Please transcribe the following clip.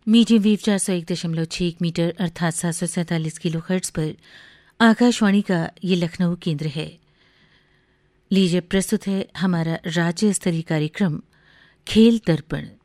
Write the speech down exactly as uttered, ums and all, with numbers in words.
Medium wave चार सौ एक दशमलव छः मीटर अर्थात सात सौ सैंतालीस किलो हर्ट्ज पर आकाशवाणी का ये लखनऊ केंद्र है। लीजिए प्रस्तुत है हमारा राज्य स्तरीय कार्यक्रम खेल दर्पण।